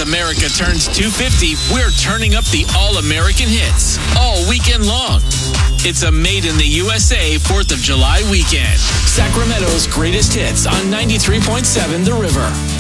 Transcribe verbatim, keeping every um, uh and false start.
America turns two fifty, we're turning up the All-American hits all weekend long. It's a Made in the U S A fourth of July weekend. Sacramento's greatest hits on ninety-three point seven The River.